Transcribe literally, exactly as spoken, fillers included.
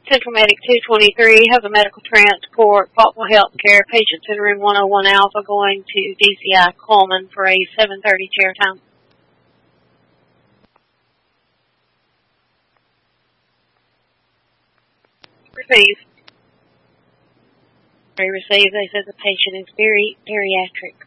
Central Medic two twenty-three has a medical transport, Faultville Healthcare, patients in room one oh one Alpha going to D C I Coleman for a seven thirty chair time. Receive. They received. They said the patient is very bariatric.